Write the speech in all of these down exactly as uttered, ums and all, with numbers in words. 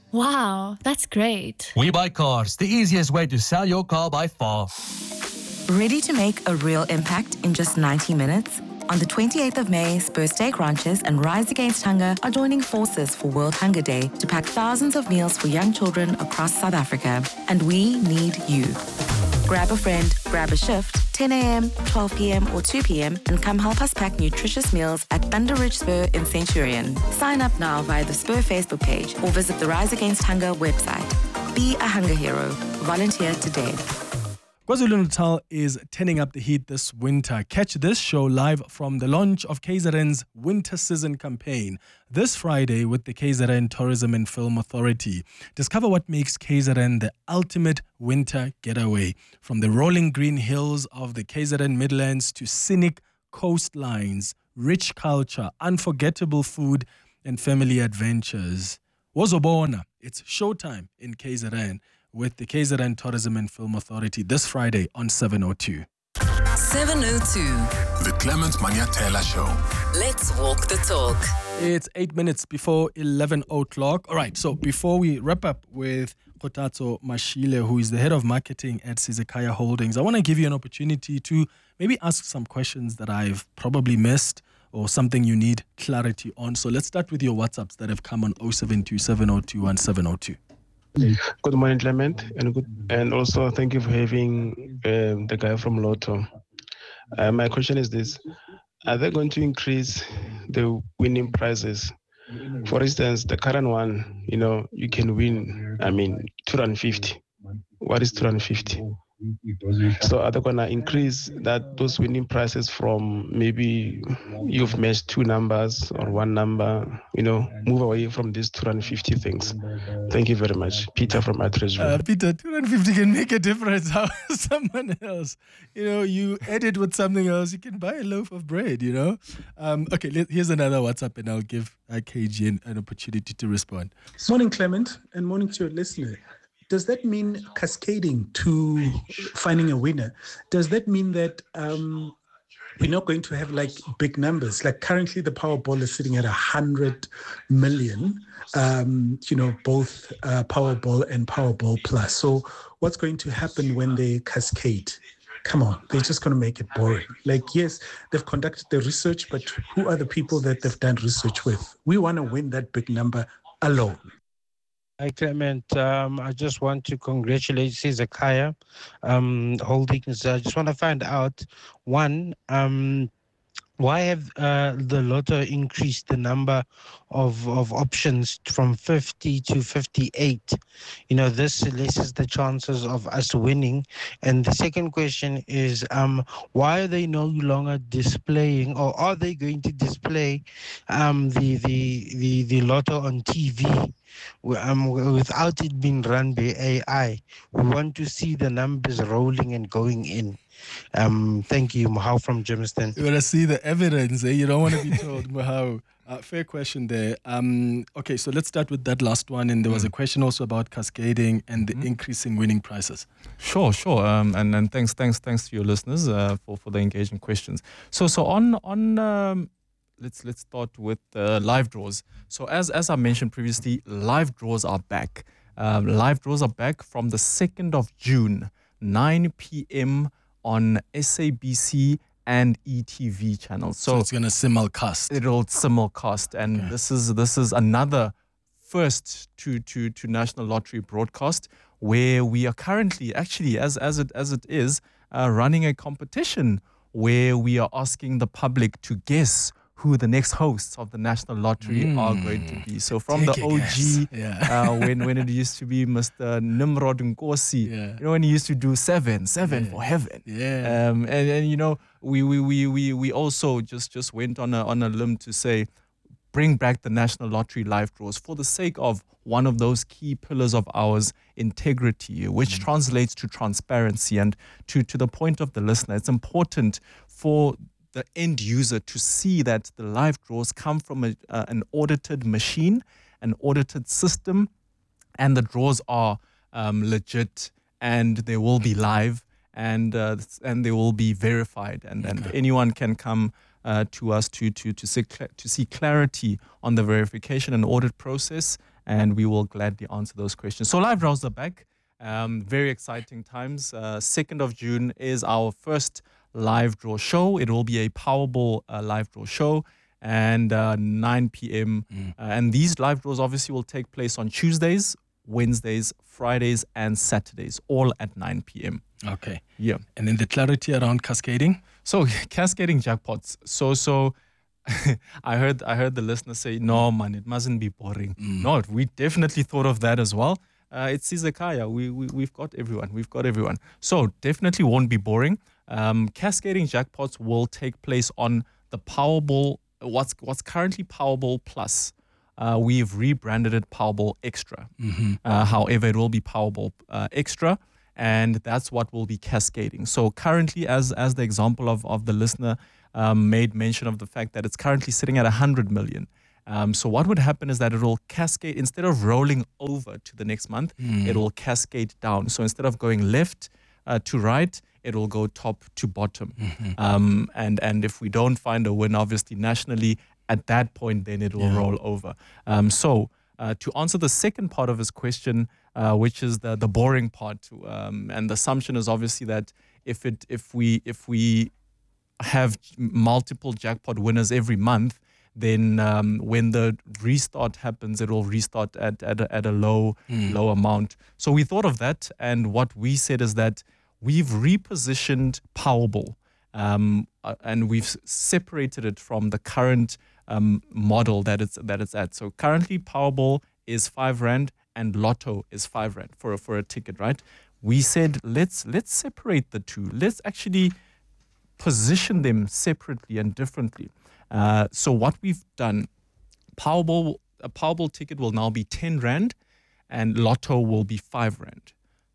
Wow, that's great. We Buy Cars, the easiest way to sell your car by far. Ready to make a real impact in just ninety minutes? On the twenty-eighth of May, Spur Steak Ranches and Rise Against Hunger are joining forces for World Hunger Day to pack thousands of meals for young children across South Africa. And we need you. Grab a friend, grab a shift, ten a.m., twelve p.m. or two p.m. and come help us pack nutritious meals at Thunder Ridge Spur in Centurion. Sign up now via the Spur Facebook page or visit the Rise Against Hunger website. Be a hunger hero. Volunteer today. KwaZulu-Natal is turning up the heat this winter. Catch this show live from the launch of K Z N's Winter Season campaign this Friday with the K Z N Tourism and Film Authority. Discover what makes K Z N the ultimate winter getaway. From the rolling green hills of the K Z N Midlands to scenic coastlines, rich culture, unforgettable food, and family adventures. Wozobona, it's showtime in K Z N with the K Z N Tourism and Film Authority this Friday on seven oh two. seven oh two. The Clement Manyatela Show. Let's walk the talk. It's eight minutes before eleven o'clock. All right, so before we wrap up with Kgotatso Mashile, who is the head of marketing at Sizekaya Holdings, I want to give you an opportunity to maybe ask some questions that I've probably missed or something you need clarity on. So let's start with your WhatsApps that have come on oh seven two, seven oh two, one seven oh two. Good morning, Clement, and good, and also thank you for having um, the guy from Lotto. Uh, my question is this: are they going to increase the winning prizes? For instance, the current one, you know, you can win. I mean, two hundred fifty. What is two hundred fifty? So are they gonna increase that those winning prices from maybe you've matched two numbers or one number? You know, move away from these two hundred fifty things. Thank you very much, Peter from Atteridgeville. Uh, Peter, two hundred fifty can make a difference. How someone else, you know, you edit with something else, you can buy a loaf of bread. You know. Um, okay, let, here's another WhatsApp, and I'll give uh, K G an, an opportunity to respond. Morning, Clement, and morning to your listener. Does that mean cascading to finding a winner? Does that mean that um, we're not going to have like big numbers? Like currently the Powerball is sitting at one hundred million, um, you know, both uh, Powerball and Powerball Plus. So what's going to happen when they cascade? Come on, they're just going to make it boring. Like, yes, they've conducted the research, but who are the people that they've done research with? We want to win that big number alone. Hi, Clement. Um, I just want to congratulate Sizekaya um, Holdings. I just want to find out, one, um, why have uh, the Lotto increased the number of, of options from fifty to fifty-eight? You know, this lessens the chances of us winning. And the second question is, um, why are they no longer displaying, or are they going to display um, the, the, the, the Lotto on T V? Um, without it being run by A I? We want to see the numbers rolling and going in. Um, thank you, Mahau from Jamestown. You want to see the evidence, eh? You don't want to be told, Mahau. Uh, fair question there. Um, okay, so let's start with that last one. And there was a question also about cascading and the mm-hmm. increasing winning prices. Sure, sure. Um, and, and thanks, thanks, thanks to your listeners uh, for, for the engaging questions. So, so on on. Um, Let's let's start with uh, live draws. So as as I mentioned previously, live draws are back. Um, live draws are back from the second of June, nine p.m. on S A B C and E T V channels. So, so it's going to simulcast. It'll simulcast, and okay. this is this is another first to to to National Lottery broadcast, where we are currently actually as as it as it is uh, running a competition where we are asking the public to guess who the next hosts of the National Lottery mm. are going to be. So from Take the O G, yeah. uh, when, when it used to be Mister Nimrod Nkosi, yeah. you know, when he used to do seven, seven yeah. for heaven. Yeah. Um, and, and, you know, we we we we we also just, just went on a, on a limb to say, bring back the National Lottery live draws for the sake of one of those key pillars of ours, integrity, which mm. translates to transparency. And to, to the point of the listener, it's important for the end user to see that the live draws come from a, uh, an audited machine, an audited system, and the draws are um, legit, and they will be live, and uh, and they will be verified, and, okay. and anyone can come uh, to us to to to see cl- to see clarity on the verification and audit process, and we will gladly answer those questions. So live draws are back. Um, very exciting times. Uh, second of June is our first live draw show. It will be a Powerball uh, live draw show, and uh, nine p.m. Mm. Uh, and these live draws obviously will take place on Tuesdays, Wednesdays, Fridays, and Saturdays, all at nine p.m. Okay. Yeah. And then the clarity around cascading? So cascading jackpots. So so I heard I heard the listener say, no man, it mustn't be boring. Mm. No, we definitely thought of that as well. Uh, it's Sizekaya. We, we, we've got everyone. We've got everyone. So definitely won't be boring. Um, cascading jackpots will take place on the Powerball, what's what's currently Powerball Plus. Uh, we've rebranded it Powerball Extra. Mm-hmm. Uh, however, it will be Powerball uh, Extra, and that's what will be cascading. So currently, as as the example of, of the listener um, made mention of the fact that it's currently sitting at one hundred million. Um, so what would happen is that it will cascade, instead of rolling over to the next month, mm. it will cascade down. So instead of going left uh, to right, it will go top to bottom. Mm-hmm. Um, and, and if we don't find a win, obviously nationally, at that point, then it will yeah. roll over. Um, so uh, to answer the second part of his question, uh, which is the, the boring part, um, and the assumption is obviously that if it if we if we have multiple jackpot winners every month, then um, when the restart happens, it will restart at at a, at a low mm. low amount. So we thought of that, and what we said is that we've repositioned Powerball, um, uh, and we've separated it from the current um, model that it's that it's at. So currently, Powerball is five rand and Lotto is five rand for a, for a ticket, right? We said let's let's separate the two. Let's actually position them separately and differently. Uh, so what we've done, Powerball, a Powerball ticket will now be ten rand and Lotto will be five rand.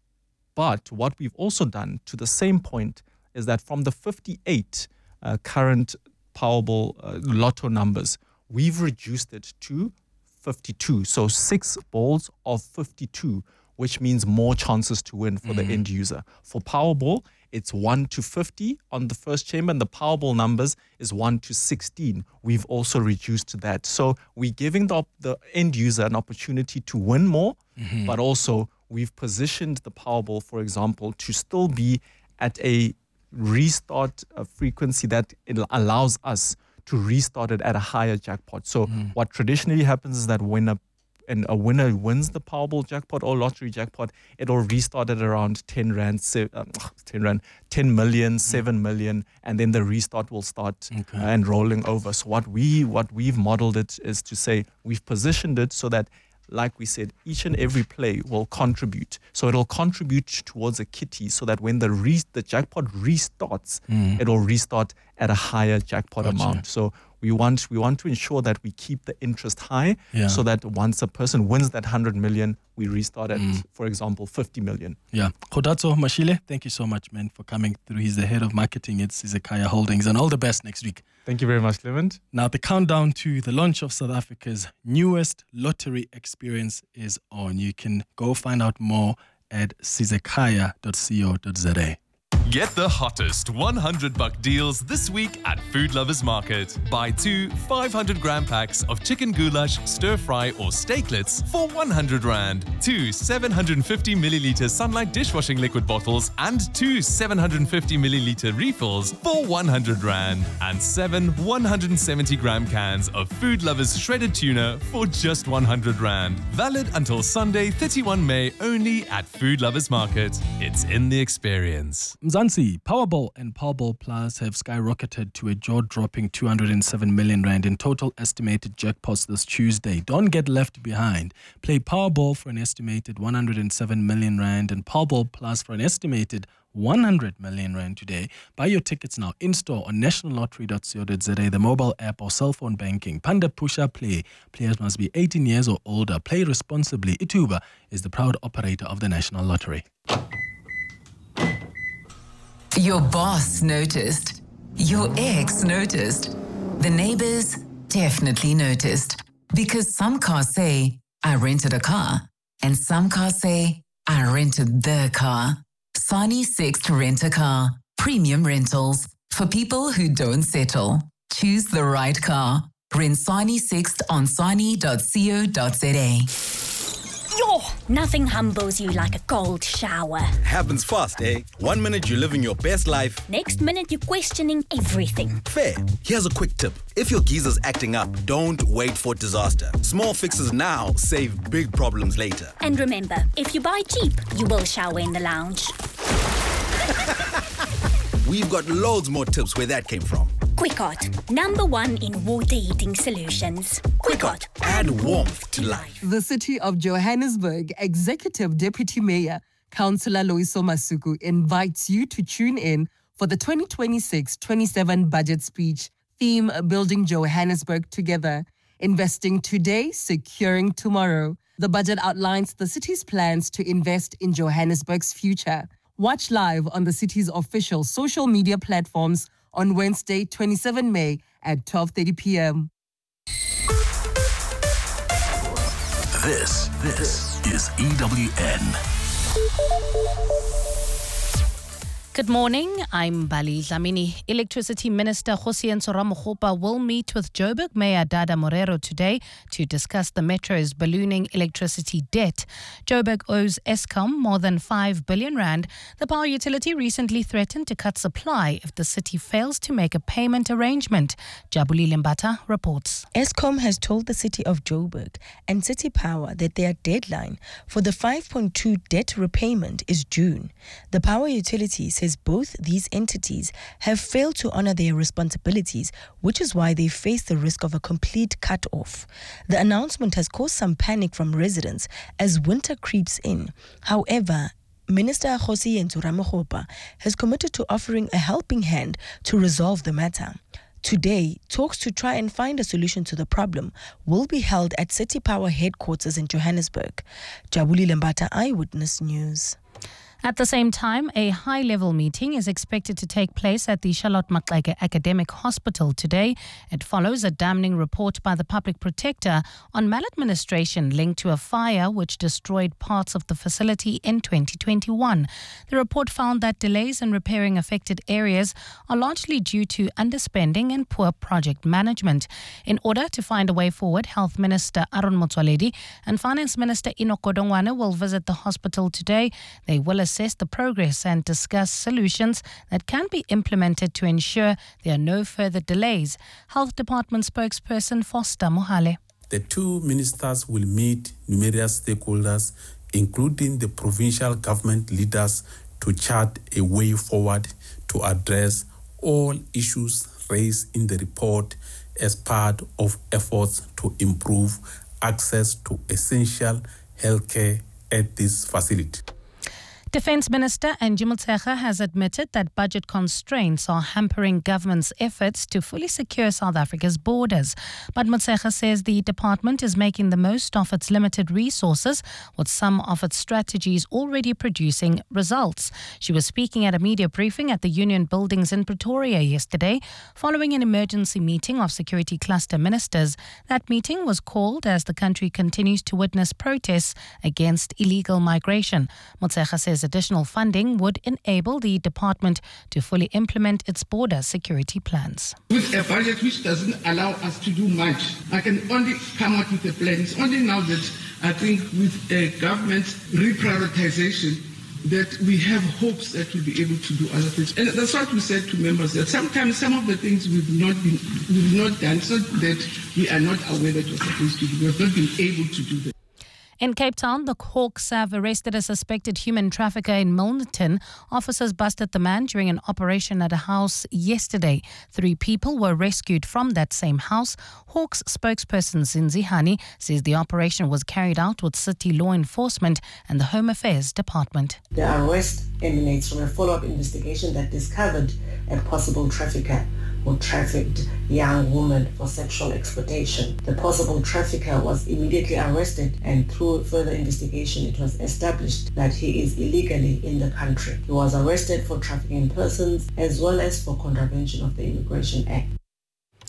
But what we've also done to the same point is that from the fifty-eight uh, current Powerball uh, Lotto numbers, we've reduced it to fifty-two. So six balls of fifty-two, which means more chances to win for mm-hmm. the end user. For Powerball, it's one to fifty on the first chamber, and the Powerball numbers is one to sixteen. We've also reduced that. So we're giving the, the end user an opportunity to win more, mm-hmm. but also we've positioned the Powerball, for example, to still be at a restart uh, frequency that it allows us to restart it at a higher jackpot. So mm-hmm. what traditionally happens is that when a and a winner wins the Powerball jackpot or lottery jackpot, it'll restart at around ten rand, um, ten rand, ten million, seven million, and then the restart will start okay. uh, and rolling over. So what we what we've modeled it is to say we've positioned it so that, like we said, each and every play will contribute. So it'll contribute towards a kitty so that when the re- the jackpot restarts, mm. it'll restart at a higher jackpot gotcha. amount. So we want we want to ensure that we keep the interest high yeah. so that once a person wins that one hundred million, we restart at, mm. for example, fifty million. Yeah. Kgodatso Mashile, thank you so much, man, for coming through. He's the head of marketing at Sizekaya Holdings, and all the best next week. Thank you very much, Clement. Now, the countdown to the launch of South Africa's newest lottery experience is on. You can go find out more at sizekaya dot co dot za. Get the hottest one hundred buck deals this week at Food Lovers Market. Buy two five hundred gram packs of chicken goulash, stir fry or steaklets for one hundred rand. Two seven hundred fifty milliliter Sunlight dishwashing liquid bottles and two seven hundred fifty milliliter refills for one hundred rand. And seven one hundred seventy gram cans of Food Lovers shredded tuna for just one hundred rand. Valid until Sunday, thirty-first of May only at Food Lovers Market. It's in the experience. Mzansi, Powerball and Powerball Plus have skyrocketed to a jaw-dropping two hundred seven million rand in total estimated jackpots this Tuesday. Don't get left behind. Play Powerball for an estimated one hundred seven million rand and Powerball Plus for an estimated one hundred million rand today. Buy your tickets now in-store on national lottery dot co dot za, the mobile app or cell phone banking. Panda Pusha Play. Players must be eighteen years or older. Play responsibly. Ituba is the proud operator of the National Lottery. Your boss noticed. Your ex noticed. The neighbors definitely noticed. Because some cars say, I rented a car. And some cars say, I rented the car. Sani Sixt Rent a Car. Premium rentals. For people who don't settle. Choose the right car. Rent Sani Sixt on sani dot co dot za. Yo, nothing humbles you like a cold shower. Happens fast, eh? One minute you're living your best life. Next minute you're questioning everything. Fair. Here's a quick tip. If your geezer's acting up, don't wait for disaster. Small fixes now save big problems later. And remember, if you buy cheap, you will shower in the lounge. We've got loads more tips where that came from. Quickot, number one in water heating solutions. Quickot, add warmth to life. The City of Johannesburg Executive Deputy Mayor, Councillor Loiso Masuku, invites you to tune in for the twenty twenty-six twenty-seven budget speech, theme Building Johannesburg Together, Investing Today, Securing Tomorrow. The budget outlines the city's plans to invest in Johannesburg's future. Watch live on the city's official social media platforms on Wednesday, the twenty-seventh of May at twelve thirty p.m. This, this is E W N. Good morning, I'm Bali Dlamini. Electricity Minister Kgosientsho Ramokgopa will meet with Joburg Mayor Dada Morero today to discuss the Metro's ballooning electricity debt. Joburg owes Eskom more than five billion rand. The power utility recently threatened to cut supply if the city fails to make a payment arrangement. Jabulile Mbata reports. Eskom has told the city of Joburg and City Power that their deadline for the five point two debt repayment is June. The power utility says both these entities have failed to honor their responsibilities, which is why they face the risk of a complete cut-off. The announcement has caused some panic from residents as winter creeps in. However, Minister Kgosientsho Ramokgopa has committed to offering a helping hand to resolve the matter. Today, talks to try and find a solution to the problem will be held at City Power headquarters in Johannesburg. Jabulile Mbata, Eyewitness News. At the same time, a high-level meeting is expected to take place at the Charlotte Maxeke Academic Hospital today. It follows a damning report by the Public Protector on maladministration linked to a fire which destroyed parts of the facility in twenty twenty-one. The report found that delays in repairing affected areas are largely due to underspending and poor project management. In order to find a way forward, Health Minister Aaron Motsoaledi and Finance Minister Enoch Godongwana will visit the hospital today. They will assess the progress and discuss solutions that can be implemented to ensure there are no further delays. Health Department spokesperson Foster Mohale. The two ministers will meet numerous stakeholders, including the provincial government leaders, to chart a way forward to address all issues raised in the report as part of efforts to improve access to essential healthcare at this facility. Defence Minister Angie Motshekga has admitted that budget constraints are hampering government's efforts to fully secure South Africa's borders. But Motshekga says the department is making the most of its limited resources, with some of its strategies already producing results. She was speaking at a media briefing at the Union Buildings in Pretoria yesterday, following an emergency meeting of security cluster ministers. That meeting was called as the country continues to witness protests against illegal migration. Motshekga says additional funding would enable the department to fully implement its border security plans. With a budget which doesn't allow us to do much, I can only come up with a plan. It's only now that I think with a government reprioritization that we have hopes that we'll be able to do other things. And that's what we said to members, that sometimes some of the things we've not been, we've not done, so that we are not aware that we're supposed to do. We have not been able to do that. In Cape Town, the Hawks have arrested a suspected human trafficker in Milnerton. Officers busted the man during an operation at a house yesterday. Three people were rescued from that same house. Hawks spokesperson Zinzi Hani says the operation was carried out with city law enforcement and the Home Affairs Department. The arrest emanates from a follow-up investigation that discovered a possible trafficker who trafficked young women for sexual exploitation. The possible trafficker was immediately arrested, and through further investigation it was established that he is illegally in the country. He was arrested for trafficking persons as well as for contravention of the Immigration Act.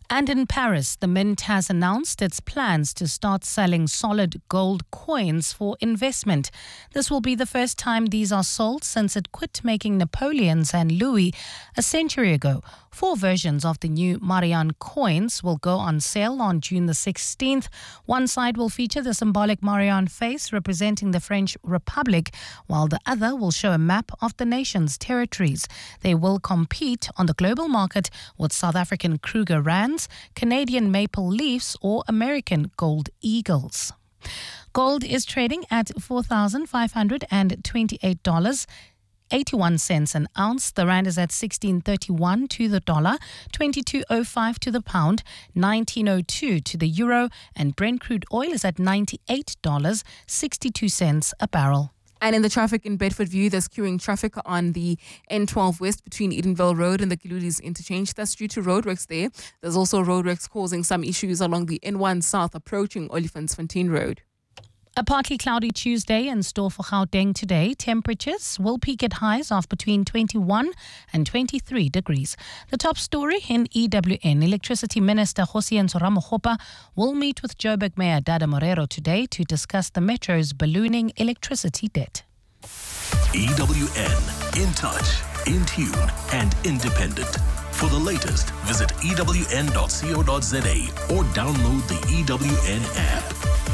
And in Paris, the Mint has announced its plans to start selling solid gold coins for investment. This will be the first time these are sold since it quit making Napoleons and Louis a century ago. Four versions of the new Marianne coins will go on sale on June the sixteenth. One side will feature the symbolic Marianne face representing the French Republic, while the other will show a map of the nation's territories. They will compete on the global market with South African Kruger Rands, Canadian Maple Leafs, or American Gold Eagles. Gold is trading at four thousand five hundred twenty-eight dollars. eighty-one cents an ounce. The rand is at sixteen thirty-one to the dollar, twenty-two oh five to the pound, nineteen oh two to the euro, and Brent crude oil is at ninety-eight dollars and sixty-two cents a barrel. And in the traffic in Bedfordview, there's queuing traffic on the N twelve West between Edenville Road and the Kilulis interchange. That's due to roadworks there. There's also roadworks causing some issues along the N one South approaching Olifantsfontein Road. A partly cloudy Tuesday in store for Gauteng today. Temperatures will peak at highs of between twenty-one and twenty-three degrees. The top story in E W N. Electricity Minister Hosienzo Ramokgopa will meet with Joburg Mayor Dada Morero today to discuss the Metro's ballooning electricity debt. E W N, in touch, in tune, and independent. For the latest, visit E W N dot co dot za or download the E W N app.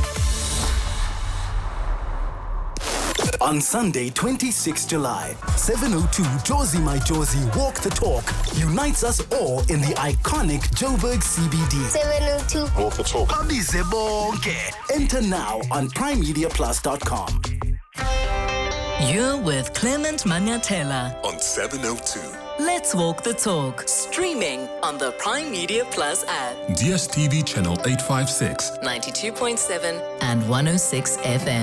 On Sunday, twenty-sixth of July, seven oh two Jozi My Jozi Walk the Talk unites us all in the iconic Joburg C B D. seven oh two Walk the Talk. Abize bonke. Enter now on prime media plus dot com. You're with Clement Manyatela on seven oh two. Let's Walk the Talk, streaming on the Prime Media Plus app. D S T V channel eight fifty-six, ninety-two point seven and one oh six F M.